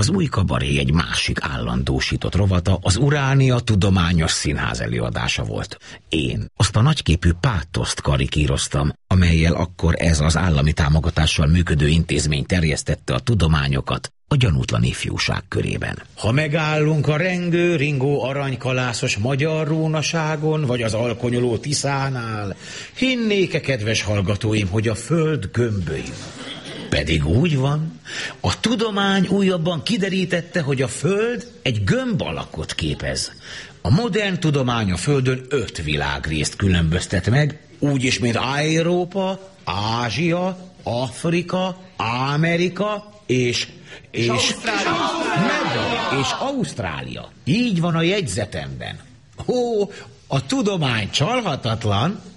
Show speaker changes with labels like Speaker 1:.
Speaker 1: Az Új Kabaré egy másik állandósított rovata az Uránia Tudományos Színház előadása volt. Én azt a nagyképű pátoszt karikíroztam, amellyel akkor ez az állami támogatással működő intézmény terjesztette a tudományokat a gyanútlan ifjúság körében. Ha megállunk a rengő, ringó aranykalászos magyar rónaságon, vagy az alkonyoló Tiszánál, hinnék-e, kedves hallgatóim, hogy a föld gömbölyű? Pedig úgy van, a tudomány újabban kiderítette, hogy a Föld egy gömb alakot képez. A modern tudomány a Földön 5 világrészt különböztet meg, úgyis, mint Európa, Ázsia, Afrika, Amerika és Ausztrália. Így van a jegyzetemben. A tudomány csalhatatlan.